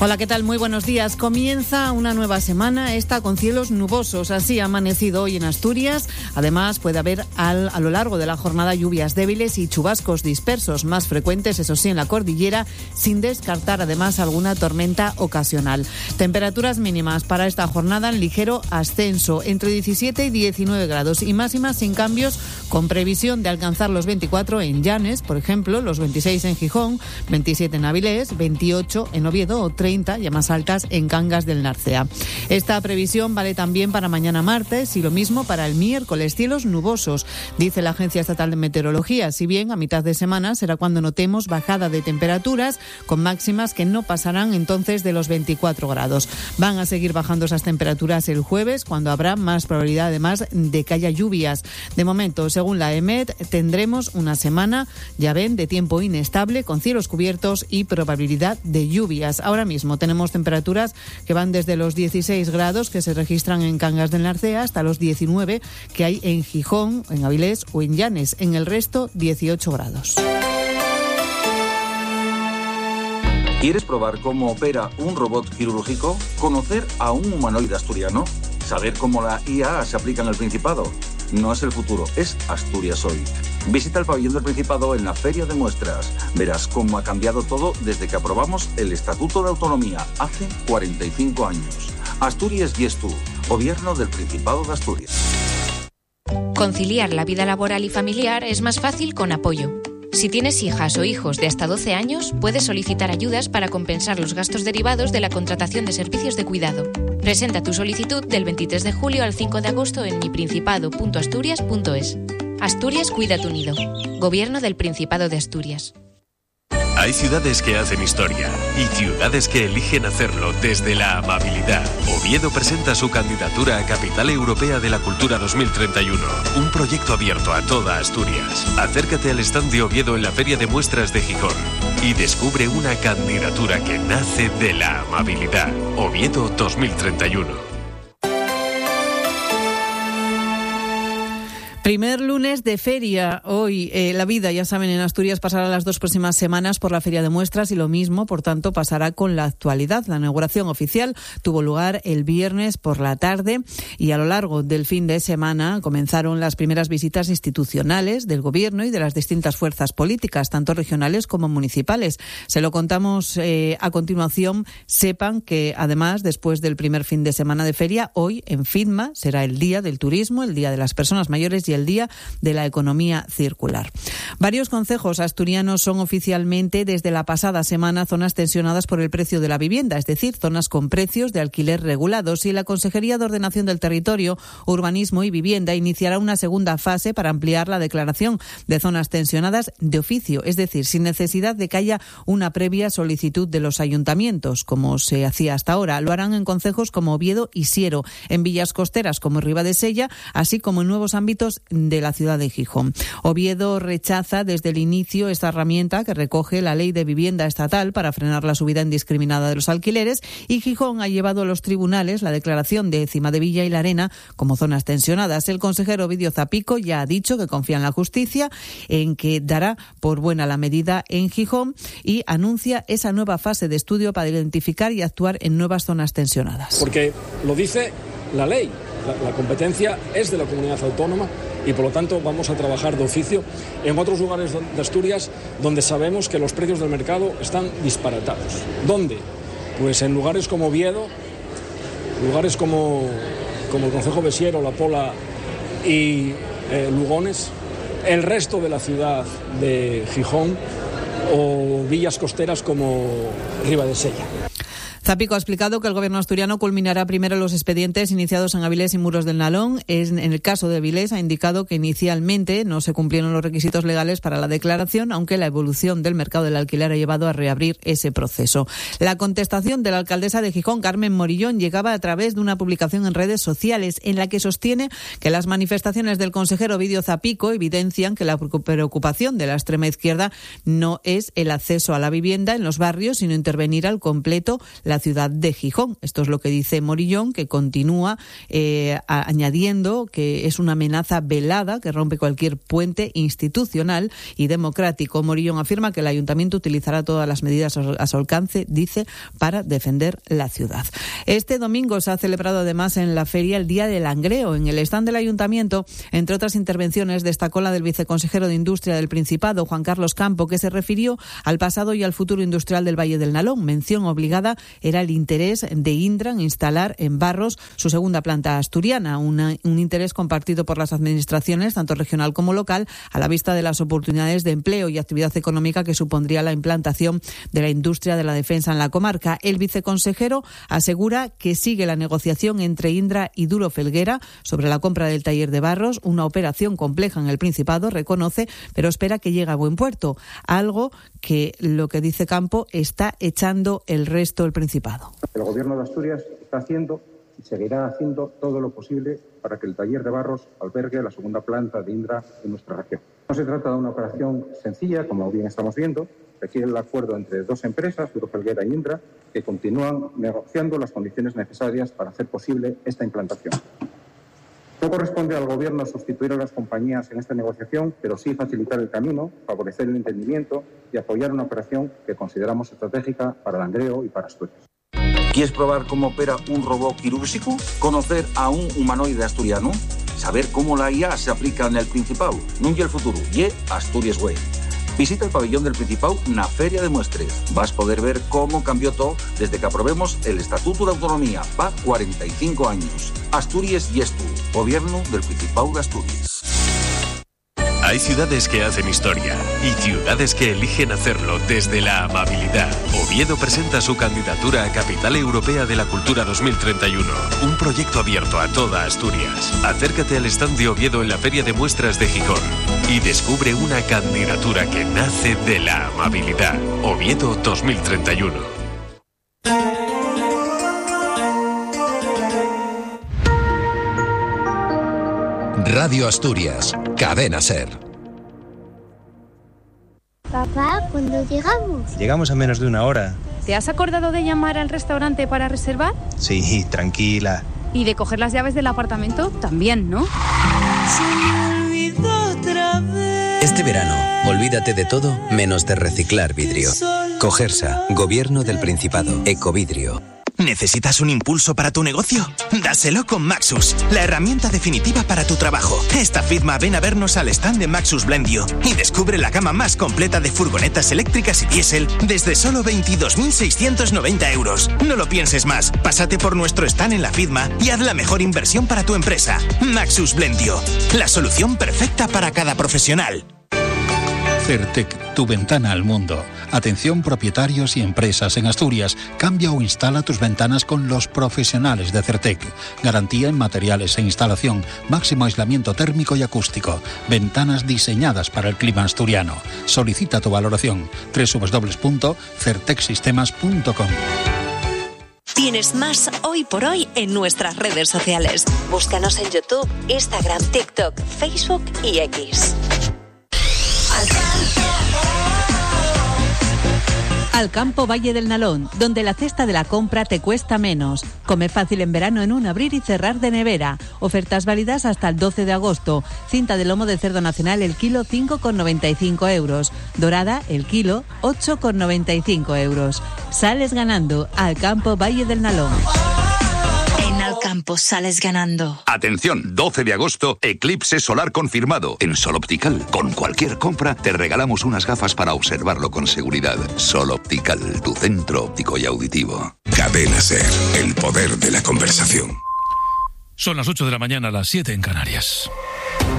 Hola, ¿qué tal? Muy buenos días. Comienza una nueva semana, esta con cielos nubosos. Así ha amanecido hoy en Asturias. Además, puede haber a lo largo de la jornada lluvias débiles y chubascos dispersos, más frecuentes, eso sí, en la cordillera, sin descartar además alguna tormenta ocasional. Temperaturas mínimas para esta jornada en ligero ascenso, entre 17 y 19 grados y máximas sin cambios, con previsión de alcanzar los 24 en Llanes, por ejemplo, los 26 en Gijón, 27 en Avilés, 28 en Oviedo o 30 ya más altas en Cangas del Narcea. Esta previsión vale también para mañana martes y lo mismo para el miércoles, cielos nubosos, dice la Agencia Estatal de Meteorología, si bien a mitad de semana será cuando notemos bajada de temperaturas con máximas que no pasarán entonces de los 24 grados. Van a seguir bajando esas temperaturas el jueves, cuando habrá más probabilidad además de que haya lluvias. De momento, según la EMET, tendremos una semana, ya ven, de tiempo inestable con cielos cubiertos y probabilidad de lluvias. Ahora mismo tenemos temperaturas que van desde los 16 grados que se registran en Cangas del Narcea hasta los 19 que hay en Gijón, en Avilés o en Llanes. En el resto, 18 grados. ¿Quieres probar cómo opera un robot quirúrgico? ¿Conocer a un humanoide asturiano? ¿Saber cómo la IA se aplica en el Principado? No es el futuro, es Asturias hoy. Visita el pabellón del Principado en la Feria de Muestras. Verás cómo ha cambiado todo desde que aprobamos el Estatuto de Autonomía hace 45 años. Asturias y tú, Gobierno del Principado de Asturias. Conciliar la vida laboral y familiar es más fácil con Apoyo. Si tienes hijas o hijos de hasta 12 años, puedes solicitar ayudas para compensar los gastos derivados de la contratación de servicios de cuidado. Presenta tu solicitud del 23 de julio al 5 de agosto en miprincipado.asturias.es. Asturias cuida tu nido. Gobierno del Principado de Asturias. Hay ciudades que hacen historia y ciudades que eligen hacerlo desde la amabilidad. Oviedo presenta su candidatura a Capital Europea de la Cultura 2031, un proyecto abierto a toda Asturias. Acércate al stand de Oviedo en la Feria de Muestras de Gijón y descubre una candidatura que nace de la amabilidad. Oviedo 2031. Primer lunes de feria. Hoy la vida, ya saben, en Asturias pasará las 2 próximas semanas por la Feria de Muestras y lo mismo, por tanto, pasará con la actualidad. La inauguración oficial tuvo lugar el viernes por la tarde y a lo largo del fin de semana comenzaron las primeras visitas institucionales del Gobierno y de las distintas fuerzas políticas, tanto regionales como municipales. Se lo contamos a continuación. Sepan que, además, después del primer fin de semana de feria, hoy en FITMA será el Día del Turismo, el Día de las Personas Mayores y el Día de la Economía Circular. Varios concejos asturianos son oficialmente desde la pasada semana zonas tensionadas por el precio de la vivienda, es decir, zonas con precios de alquiler regulados, y la Consejería de Ordenación del Territorio, Urbanismo y Vivienda iniciará una segunda fase para ampliar la declaración de zonas tensionadas de oficio, es decir, sin necesidad de que haya una previa solicitud de los ayuntamientos, como se hacía hasta ahora. Lo harán en concejos como Oviedo y Siero, en villas costeras como Ribadesella, así como en nuevos ámbitos de la ciudad de Gijón. Oviedo rechaza desde el inicio esta herramienta que recoge la Ley de Vivienda Estatal para frenar la subida indiscriminada de los alquileres, y Gijón ha llevado a los tribunales la declaración de Cimadevilla y La Arena como zonas tensionadas. El consejero Ovidio Zapico ya ha dicho que confía en la justicia, en que dará por buena la medida en Gijón, y anuncia esa nueva fase de estudio para identificar y actuar en nuevas zonas tensionadas. Porque lo dice la ley. La competencia es de la comunidad autónoma y por lo tanto vamos a trabajar de oficio en otros lugares de Asturias donde sabemos que los precios del mercado están disparatados. ¿Dónde? Pues en lugares como Oviedo, lugares como el concejo de Siero, La Pola y Lugones, el resto de la ciudad de Gijón o villas costeras como Ribadesella. Zapico ha explicado que el Gobierno asturiano culminará primero los expedientes iniciados en Avilés y Muros del Nalón. En el caso de Avilés ha indicado que inicialmente no se cumplieron los requisitos legales para la declaración, aunque la evolución del mercado del alquiler ha llevado a reabrir ese proceso. La contestación de la alcaldesa de Gijón, Carmen Morillón, llegaba a través de una publicación en redes sociales en la que sostiene que las manifestaciones del consejero Ovidio Zapico evidencian que la preocupación de la extrema izquierda no es el acceso a la vivienda en los barrios, sino intervenir al completo la ciudad de Gijón. Esto es lo que dice Morillón, que continúa añadiendo que es una amenaza velada que rompe cualquier puente institucional y democrático. Morillón afirma que el ayuntamiento utilizará todas las medidas a su alcance, dice, para defender la ciudad. Este domingo se ha celebrado además en la feria el Día del Langreo. En el stand del ayuntamiento, entre otras intervenciones, destacó la del viceconsejero de Industria del Principado, Juan Carlos Campo, que se refirió al pasado y al futuro industrial del Valle del Nalón. Mención obligada era el interés de Indra en instalar en Barros su segunda planta asturiana, un interés compartido por las administraciones, tanto regional como local, a la vista de las oportunidades de empleo y actividad económica que supondría la implantación de la industria de la defensa en la comarca. El viceconsejero asegura que sigue la negociación entre Indra y Duro Felguera sobre la compra del taller de Barros, una operación compleja en el Principado, reconoce, pero espera que llegue a buen puerto, algo que, lo que dice Campo, está echando el resto del Principado. El Gobierno de Asturias está haciendo y seguirá haciendo todo lo posible para que el taller de Barros albergue la segunda planta de Indra en nuestra región. No se trata de una operación sencilla, como bien estamos viendo. Requiere el acuerdo entre dos empresas, Duro Felguera y Indra, que continúan negociando las condiciones necesarias para hacer posible esta implantación. No corresponde al Gobierno sustituir a las compañías en esta negociación, pero sí facilitar el camino, favorecer el entendimiento y apoyar una operación que consideramos estratégica para Langreo y para Asturias. ¿Quieres probar cómo opera un robot quirúrgico? ¿Conocer a un humanoide asturiano? ¿Saber cómo la IA se aplica en el Principado? No y el futuro, y Asturias Way. Visita el pabellón del Principado na Feria de Muestres. Vas a poder ver cómo cambió todo desde que aprobemos el Estatuto de Autonomía. Va 45 años. Asturias y es tú, Gobierno del Principado de Asturias. Hay ciudades que hacen historia y ciudades que eligen hacerlo desde la amabilidad. Oviedo presenta su candidatura a Capital Europea de la Cultura 2031, un proyecto abierto a toda Asturias. Acércate al stand de Oviedo en la Feria de Muestras de Gijón y descubre una candidatura que nace de la amabilidad. Oviedo 2031. Radio Asturias, Cadena SER. Papá, ¿cuándo llegamos? Llegamos en menos de una hora. ¿Te has acordado de llamar al restaurante para reservar? Sí, tranquila. ¿Y de coger las llaves del apartamento? También, ¿no? Este verano, olvídate de todo menos de reciclar vidrio. Cogersa, Gobierno del Principado, Ecovidrio. ¿Necesitas un impulso para tu negocio? Dáselo con Maxus, la herramienta definitiva para tu trabajo. Esta firma ven a vernos al stand de Maxus Blendio y descubre la gama más completa de furgonetas eléctricas y diésel desde solo 22.690 euros. No lo pienses más, pásate por nuestro stand en la firma y haz la mejor inversión para tu empresa. Maxus Blendio, la solución perfecta para cada profesional. Certec, tu ventana al mundo. Atención propietarios y empresas en Asturias. Cambia o instala tus ventanas con los profesionales de Certec. Garantía en materiales e instalación. Máximo aislamiento térmico y acústico. Ventanas diseñadas para el clima asturiano. Solicita tu valoración. www.certecsistemas.com. Tienes más hoy por hoy en nuestras redes sociales. Búscanos en YouTube, Instagram, TikTok, Facebook y X. Alcampo Valle del Nalón, donde la cesta de la compra te cuesta menos. Come fácil en verano en un abrir y cerrar de nevera. Ofertas válidas hasta el 12 de agosto. Cinta de lomo de cerdo nacional el kilo 5,95 euros. Dorada el kilo 8,95 euros. Sales ganando. Alcampo Valle del Nalón. Alcampo sales ganando. Atención, 12 de agosto, eclipse solar confirmado. En Sol Optical, con cualquier compra, te regalamos unas gafas para observarlo con seguridad. Sol Optical, tu centro óptico y auditivo. Cadena SER, el poder de la conversación. Son las 8 de la mañana, las 7 en Canarias.